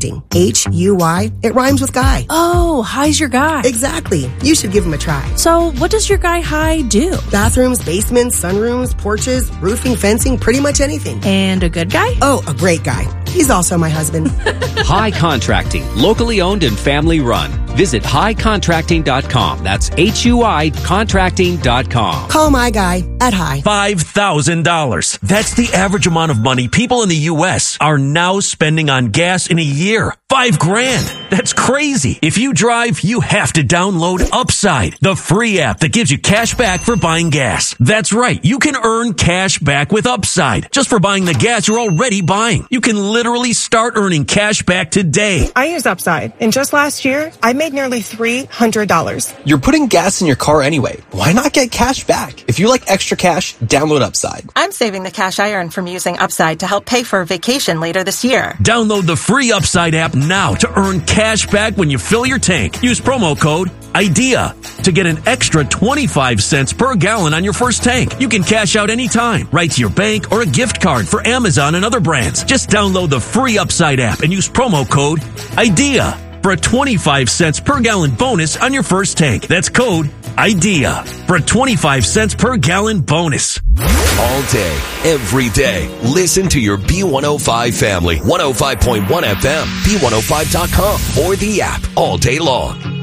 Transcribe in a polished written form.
Contracting. H-U-Y. It rhymes with guy. Oh, Hi's your guy. Exactly. You should give him a try. So what does your guy Hi do? Bathrooms, basements, sunrooms, porches, roofing, fencing, pretty much anything. And a good guy? Oh, a great guy. He's also my husband. Hi Contracting, locally owned and family run. Visit highcontracting.com. That's HUI contracting.com. Call my guy at Hi. $5,000. That's the average amount of money people in the U.S. are now spending on gas in a year. $5,000. That's crazy. If you drive, you have to download Upside, the free app that gives you cash back for buying gas. That's right. You can earn cash back with Upside just for buying the gas you're already buying. You can literally start earning cash back today. I use Upside, and just last year, I made nearly $300. You're putting gas in your car anyway. Why not get cash back? If you like extra cash, download Upside. I'm saving the cash I earn from using Upside to help pay for a vacation later this year. Download the free Upside app now to earn cash back when you fill your tank. Use promo code IDEA to get an extra 25 cents per gallon on your first tank. You can cash out anytime, right to your bank or a gift card for Amazon and other brands. Just download the free Upside app and use promo code IDEA for a 25 cents per gallon bonus on your first tank. That's code IDEA for a 25 cents per gallon bonus. All day, every day, listen to your B105 family. 105.1 FM, B105.com, or the app all day long.